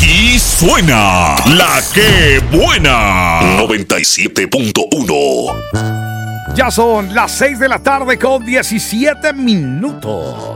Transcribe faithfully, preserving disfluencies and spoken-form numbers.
Aquí suena La Que Buena noventa y siete punto uno. Ya son las seis de la tarde con diecisiete minutos.